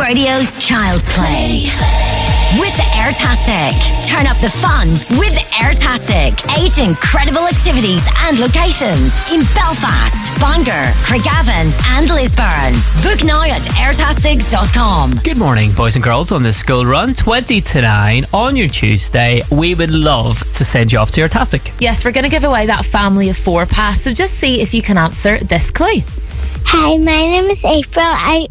Radio's Child's Play. With Airtastic. Turn up the fun with Airtastic. 8 incredible activities and locations in Belfast, Bangor, Craigavon and Lisburn. Book now at airtastic.com. Good morning, boys and girls, on the school run 20 to 9 on your Tuesday. We would love to send you off to Airtastic. Yes, we're going to give away that family of 4 pass, so just see if you can answer this clue. Hi, my name is April. I'm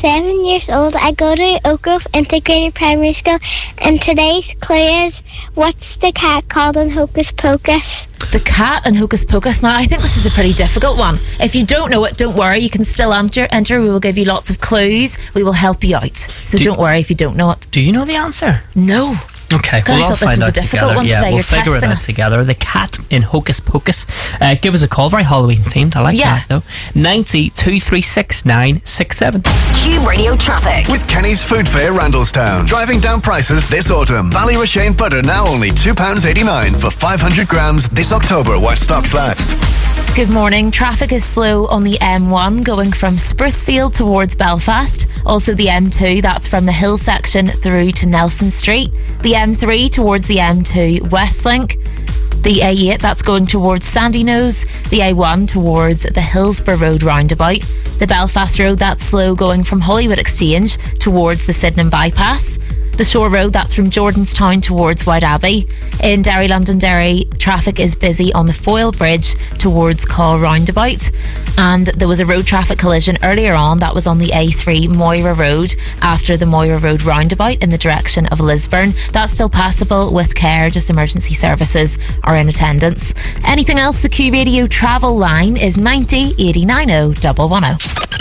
7 years old. I go to Oak Grove Integrated Primary School, and today's clue is, what's the cat called in Hocus Pocus? The cat in Hocus Pocus. Now, I think this is a pretty difficult one. If you don't know it, don't worry. You can still enter. We will give you lots of clues. We will help you out. So don't worry if you don't know it. Do you know the answer? No. Okay, God, well, I'll find out together. We'll figure it out together. The cat in Hocus Pocus. Give us a call. Very Halloween themed. I like that, though. 90 236 967. Q Radio Traffic. With Kenny's Food Fair, Randallstown. Driving down prices this autumn. Ballyrashane butter now only £2.89 for 500 grams this October while stocks last. Good morning. Traffic is slow on the M1 going from Sprucefield towards Belfast. Also the M2, that's from the Hill section through to Nelson Street. The M3 towards the M2 Westlink. The A8, that's going towards Sandyknowes. The A1 towards the Hillsborough Road roundabout. The Belfast Road, that's slow going from Hollywood Exchange towards the Sydenham Bypass. The Shore Road, that's from Jordanstown towards White Abbey. In Derry, Londonderry, traffic is busy on the Foyle Bridge towards Caw Roundabout. And there was a road traffic collision earlier on, that was on the A3 Moira Road after the Moira Road roundabout in the direction of Lisburn. That's still passable with care, just emergency services are in attendance. Anything else? The Q Radio travel line is 90 89 110.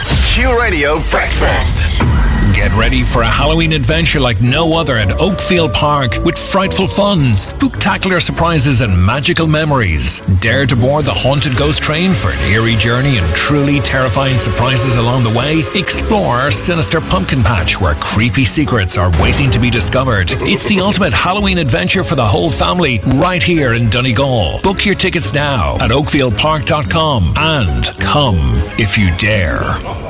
Q Radio Breakfast. Get ready for a Halloween adventure like no other at Oakfield Park with frightful fun, spooktacular surprises and magical memories. Dare to board the haunted ghost train for an eerie journey and truly terrifying surprises along the way. Explore our sinister pumpkin patch where creepy secrets are waiting to be discovered. It's the ultimate Halloween adventure for the whole family right here in Donegal. Book your tickets now at oakfieldpark.com and come if you dare.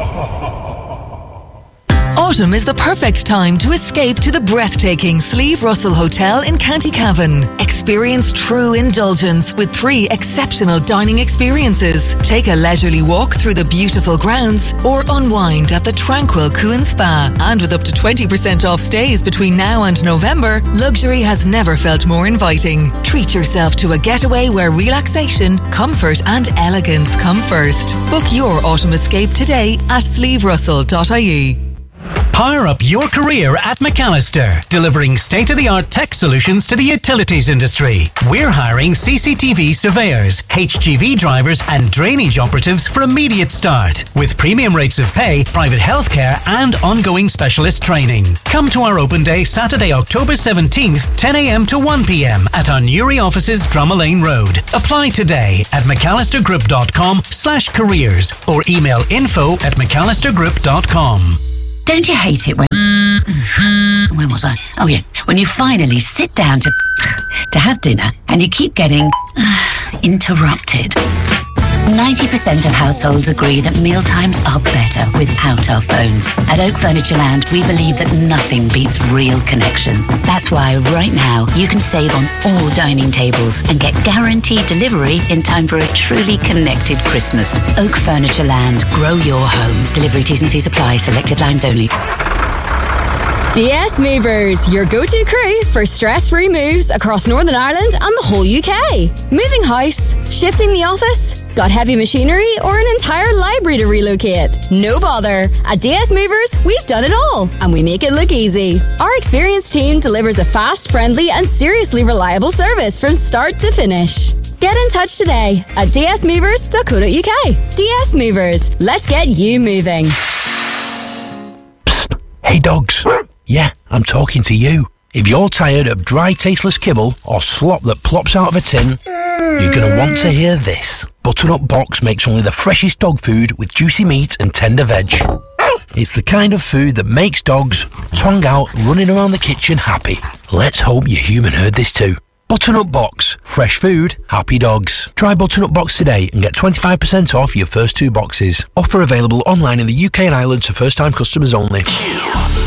Autumn is the perfect time to escape to the breathtaking Slieve Russell Hotel in County Cavan. Experience true indulgence with 3 exceptional dining experiences. Take a leisurely walk through the beautiful grounds or unwind at the tranquil Cuan Spa. And with up to 20% off stays between now and November, luxury has never felt more inviting. Treat yourself to a getaway where relaxation, comfort and elegance come first. Book your autumn escape today at slieverussell.ie. Power up your career at McAllister, delivering state-of-the-art tech solutions to the utilities industry. We're hiring CCTV surveyors, HGV drivers and drainage operatives for immediate start, with premium rates of pay, private healthcare and ongoing specialist training. Come to our open day Saturday, October 17th, 10 a.m. to 1 p.m. at our Newry offices, Drummond Road. Apply today at mcallistergroup.com/careers or email info@mcallistergroup.com. Don't you hate it when was I? Oh yeah, when you finally sit down to have dinner and you keep getting interrupted. 90% of households agree that mealtimes are better without our phones. At Oak Furnitureland, we believe that nothing beats real connection. That's why right now you can save on all dining tables and get guaranteed delivery in time for a truly connected Christmas. Oak Furnitureland, grow your home. Delivery T's and C's apply. Selected lines only. DS Movers, your go-to crew for stress-free moves across Northern Ireland and the whole UK. Moving house, shifting the office, got heavy machinery or an entire library to relocate? No bother. At DS Movers, we've done it all and we make it look easy. Our experienced team delivers a fast, friendly and seriously reliable service from start to finish. Get in touch today at dsmovers.co.uk. DS Movers, let's get you moving. Hey dogs. Yeah, I'm talking to you. If you're tired of dry, tasteless kibble or slop that plops out of a tin, you're going to want to hear this. Butternut Box makes only the freshest dog food with juicy meat and tender veg. It's the kind of food that makes dogs, tongue out, running around the kitchen happy. Let's hope your human heard this too. Butternut Box. Fresh food, happy dogs. Try Butternut Box today and get 25% off your first 2 boxes. Offer available online in the UK and Ireland to first-time customers only.